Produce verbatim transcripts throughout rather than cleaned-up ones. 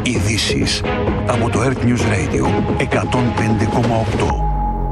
Ειδήσεις από το Earth News Radio εκατόν πέντε κόμμα οκτώ.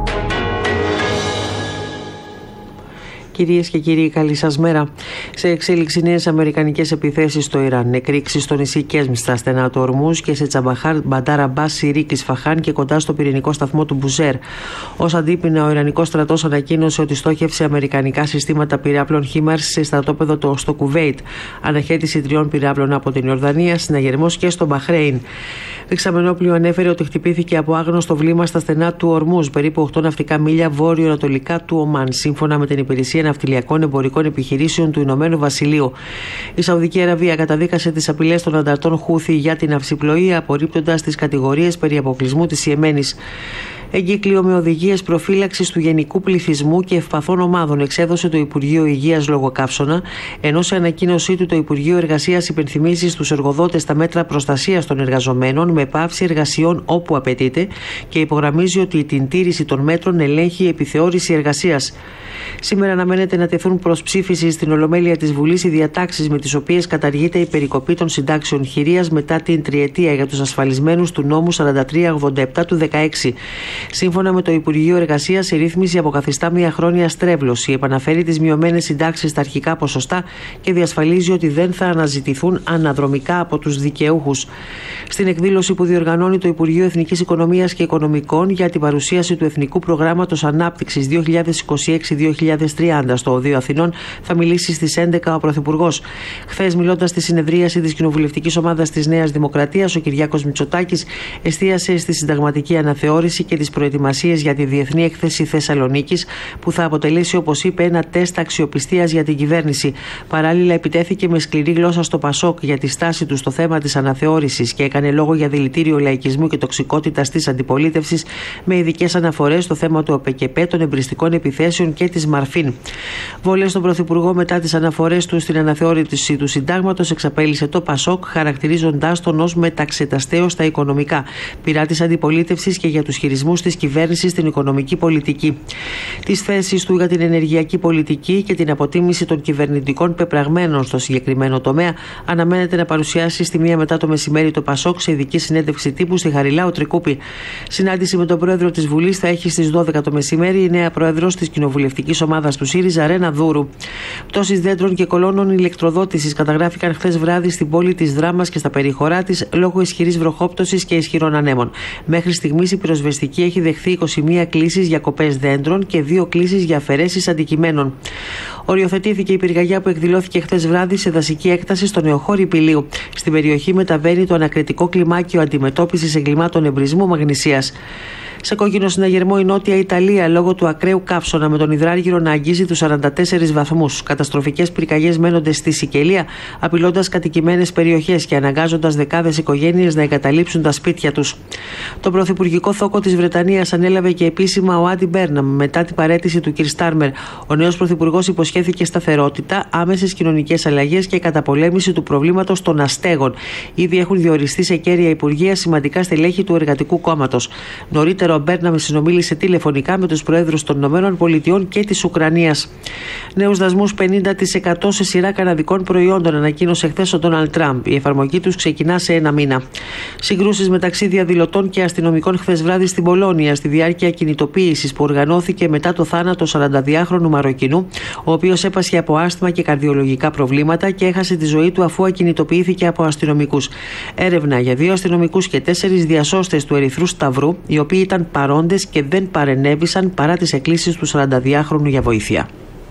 Κυρίες και κύριοι, καλή σας μέρα. Σε εξέλιξη νέες αμερικανικές επιθέσεις στο Ιράν, εκρήξεις στο νησί Κέσμ στα στενά του Ορμούζ και σε Τσαμπαχάρ, Μπαντάρ Αμπάς, Σιρίκ, Ισφαχάν και κοντά στο πυρηνικό σταθμό του Μπουζέρ. Ως αντίπεινα, ο Ιρανικός στρατός ανακοίνωσε ότι στόχευσε αμερικανικά συστήματα πυράβλων Χίμαρς σε στρατόπεδο το, στο Κουβέιτ, αναχέτηση τριών πυράβλων από την Ιορδανία, συναγερμός και στο Μπαχρέιν. Δεξαμενόπλιο ανέφερε ότι χτυπήθηκε από άγνωστο βλήμα στα στενά του Ορμούζ, περίπου οκτώ ναυτικά μίλια βόρειο-ανατολικά του Ομάν, σύμφωνα με την Υπηρεσία Ναυτιλιακών Εμπορικών Επιχειρήσεων του Ηνωμένου Βασιλείου. Η Σαουδική Αραβία καταδίκασε τις απειλές των ανταρτών Χούθη για την αυσιπλοεία, απορρίπτοντας τις κατηγορίες περί αποκλεισμού της Ιεμένης. Εγκύκλιο με οδηγίες προφύλαξης του γενικού πληθυσμού και ευπαθών ομάδων εξέδωσε το Υπουργείο Υγείας λόγω καύσωνα, ενώ σε ανακοίνωσή του το Υπουργείο Εργασίας υπενθυμίζει στους εργοδότες τα μέτρα προστασίας των εργαζομένων με πάυση εργασιών όπου απαιτείται και υπογραμμίζει ότι την τήρηση των μέτρων ελέγχει η επιθεώρηση εργασίας. Σήμερα αναμένεται να τεθούν προς ψήφιση στην Ολομέλεια της Βουλής οι διατάξεις με τις οποίες καταργείται η περικοπή των συντάξεων χειρίας μετά την τριετία για τους ασφαλισμένους του νόμου σαράντα τρία ογδόντα επτά του δεκαέξι. Σύμφωνα με το Υπουργείο Εργασίας, η ρύθμιση αποκαθιστά μια χρόνια στρέβλωση, επαναφέρει τις μειωμένες συντάξεις στα αρχικά ποσοστά και διασφαλίζει ότι δεν θα αναζητηθούν αναδρομικά από τους δικαιούχους. Στην εκδήλωση που διοργανώνει το Υπουργείο Εθνικής Οικονομίας και Οικονομικών για την παρουσίαση του Εθνικού Προγράμματος Ανάπτυξης δύο χιλιάδες είκοσι έξι με δύο χιλιάδες τριάντα στο Οδείο Αθηνών, θα μιλήσει στις έντεκα ο Πρωθυπουργός. Χθες, μιλώντας στη συνεδρίαση της Κοινοβουλευτικής Ομάδας της Νέας Δημοκρατίας, ο Κυριάκος Μητσοτάκης εστίασε στη συνταγματική αναθεώρηση και τις προετοιμασίες για τη Διεθνή Έκθεση Θεσσαλονίκης, που θα αποτελέσει, όπως είπε, ένα τεστ αξιοπιστίας για την κυβέρνηση. Παράλληλα, επιτέθηκε με σκληρή γλώσσα στο Πασόκ για τη στάση του στο θέμα της αναθεώρησης και έκανε λόγο για δηλητήριο λαϊκισμού και τοξικότητας της αντιπολίτευσης, με ειδικές αναφορές στο θέμα του ΟΠΕΚΕΠΕ, των εμπριστικών επιθέσεων και της Μαρφίν. Βολές στον Πρωθυπουργό μετά τις αναφορές του στην αναθεώρηση του Συντάγματος εξαπέλυσε το Πασόκ, χαρακτηρίζοντάς τον ως μεταξεταστέο στα οικονομικά, πειρά της αντιπολίτευσης και για τους χειρισμούς της κυβέρνησης στην οικονομική πολιτική. Τις θέσεις του για την ενεργειακή πολιτική και την αποτίμηση των κυβερνητικών πεπραγμένων στο συγκεκριμένο τομέα αναμένεται να παρουσιάσει στη μία μετά το μεσημέρι το Πασόκ σε ειδική συνέντευξη τύπου στη Χαριλάου Τρικούπη. Συνάντηση με τον πρόεδρο της Βουλής θα έχει στις δώδεκα το μεσημέρι η νέα πρόεδρος της κοινοβουλευτικής ομάδας του ΣΥΡΙΖΑ, Ρένα Δούρου. Πτώσεις δέντρων και κολόνων ηλεκτροδότησης καταγράφηκαν χθες βράδυ στην πόλη της Δράμας και στα περιχωρά της λόγω ισχυρής βροχόπτωσης και ισχυρών ανέμων. Μέχρι στιγμής η πυροσβεστική έχει δεχθεί είκοσι μία κλήσεις για κοπές δέντρων και δύο κλήσεις για αφαιρέσεις αντικειμένων. Οριοθετήθηκε η πυρκαγιά που εκδηλώθηκε χθες βράδυ σε δασική έκταση στο Νεοχώρι Πηλίου. Στην περιοχή μεταβαίνει το ανακριτικό κλιμάκιο αντιμετώπισης εγκλημάτων εμπρισμού μαγνησίας. Σε κόκκινο συναγερμό η Νότια Ιταλία λόγω του ακραίου καύσωνα, με τον υδράργυρο να αγγίζει τους σαράντα τέσσερις βαθμούς. Καταστροφικές πυρκαγιές μένονται στη Σικελία, απειλώντας κατοικημένες περιοχές και αναγκάζοντας δεκάδες οικογένειες να εγκαταλείψουν τα σπίτια τους. Το πρωθυπουργικό θόκο της Βρετανίας ανέλαβε και επίσημα ο Άντι Μπέρναμ μετά την παραίτηση του κ. Στάρμερ. Ο νέος πρωθυπουργός υποσχέθηκε σταθερότητα, άμεσες κοινωνικές αλλαγές και καταπολέμηση του προβλήματος των αστέγων. Ήδη έχουν διοριστεί σε κέρια υπουργεία σημαντικά στελέχη του Εργατικού Κόμματος. Νωρίτερα, ο Μπέρναμ συνομίλησε τηλεφωνικά με τους προέδρους των ΗΠΑ και της Ουκρανίας. Νέους δασμούς πενήντα τοις εκατό σε σειρά καναδικών προϊόντων ανακοίνωσε χθες ο Ντόναλντ Τραμπ. Η εφαρμογή τους ξεκινά σε ένα μήνα. Συγκρούσεις μεταξύ διαδηλωτών και αστυνομικών χθες βράδυ στην Πολώνια, στη διάρκεια κινητοποίησης που οργανώθηκε μετά το θάνατο σαρανταδυάχρονου Μαροκινού, ο οποίος έπασχε από άσθμα και καρδιολογικά προβλήματα και έχασε τη ζωή του αφού ακινητοποιήθηκε από αστυνομικούς. Έρευνα για δύο αστυνομικούς και τέσσερις διασώστες του Ερυθρού Σταυρού, οι οποίοι ήταν παρόντες και δεν παρενέβησαν παρά τις εκκλήσεις του σαρανταδυάχρονου για βοήθεια.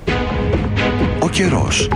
Ο καιρός.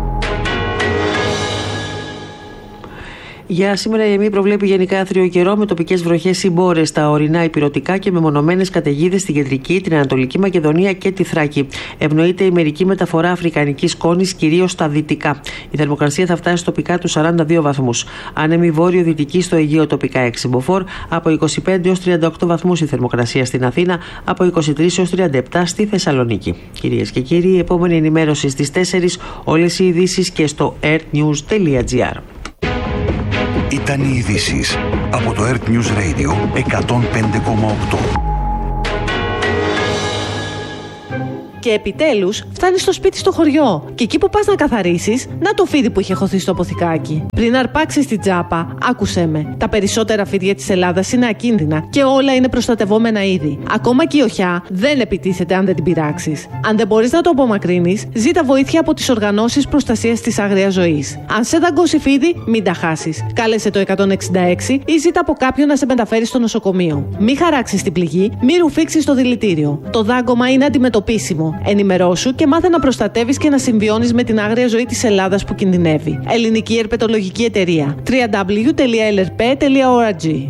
Για σήμερα η ΕΜΗ προβλέπει γενικά άθριο καιρό με τοπικές βροχές ή μπόρες στα ορεινά ηπειρωτικά και με μονομένες καταιγίδες στην κεντρική, την Ανατολική Μακεδονία και τη Θράκη. Ευνοείται η μερική μεταφορά αφρικανικής σκόνης, κυρίως στα δυτικά. Η θερμοκρασία θα φτάσει τοπικά τους σαράντα δύο βαθμούς. Άνεμη βόρειο-δυτική στο Αιγαίο, τοπικά έξι μποφόρ. Από είκοσι πέντε έως τριάντα οκτώ βαθμούς η θερμοκρασία στην Αθήνα. Από είκοσι τρεις έως τριάντα επτά στη Θεσσαλονίκη. Κυρίες και κύριοι, η επόμενη ενημέρωση στις τέσσερις. Όλες οι ειδήσεις και στο earthnews τελεία gr. Ήταν οι ειδήσεις από το Earth News Radio εκατόν πέντε κόμμα οκτώ. Και επιτέλους φτάνει στο σπίτι στο χωριό. Και εκεί που πας να καθαρίσεις, να το φίδι που είχε χωθεί στο αποθηκάκι. Πριν αρπάξεις την τσάπα, άκουσέ με. Τα περισσότερα φίδια της Ελλάδας είναι ακίνδυνα και όλα είναι προστατευόμενα είδη. Ακόμα και η οχιά δεν επιτίθεται αν δεν την πειράξεις. Αν δεν μπορείς να το απομακρύνεις, ζήτα βοήθεια από τις οργανώσεις προστασίας της άγριας ζωής. Αν σε δαγκώσει φίδι, μην τα χάσεις. Κάλεσε το εκατόν εξήντα έξι ή ζήτα από κάποιον να σε μεταφέρει στο νοσοκομείο. Μην χαράξεις την πληγή, μην ρουφήξεις το δηλητήριο. Το δάγκωμα είναι αντιμετωπίσιμο. Ενημερώσου και μάθε να προστατεύεις και να συμβιώνεις με την άγρια ζωή της Ελλάδας που κινδυνεύει. Ελληνική Ερπετολογική Εταιρεία. double-u double-u double-u τελεία ελ αρ πι τελεία ο αρ τζι.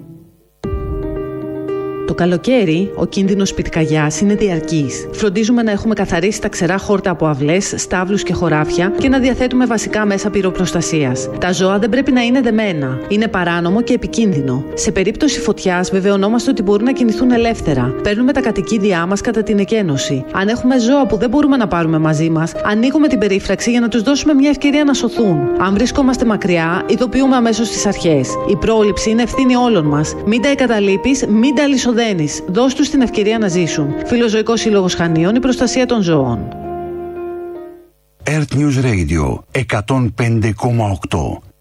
Το καλοκαίρι, ο κίνδυνος πυρκαγιάς είναι διαρκής. Φροντίζουμε να έχουμε καθαρίσει τα ξερά χόρτα από αυλές, στάβλους και χωράφια και να διαθέτουμε βασικά μέσα πυροπροστασίας. Τα ζώα δεν πρέπει να είναι δεμένα. Είναι παράνομο και επικίνδυνο. Σε περίπτωση φωτιάς, βεβαιωνόμαστε ότι μπορούν να κινηθούν ελεύθερα. Παίρνουμε τα κατοικίδια μας κατά την εκένωση. Αν έχουμε ζώα που δεν μπορούμε να πάρουμε μαζί μας, ανοίγουμε την περίφραξη για να τους δώσουμε μια ευκαιρία να σωθούν. Αν βρισκόμαστε μακριά, ειδοποιούμε αμέσως τις αρχές. Η πρόληψη είναι ευθύνη όλων μας. Μην τα εγκαταλείπεις, μην τα αλυσοδένεις. Δώσ' τους την ευκαιρία να ζήσουν. Φιλοζωικός Σύλλογος Χανίων, η προστασία των ζώων. Earth News Radio εκατόν πέντε κόμμα οκτώ.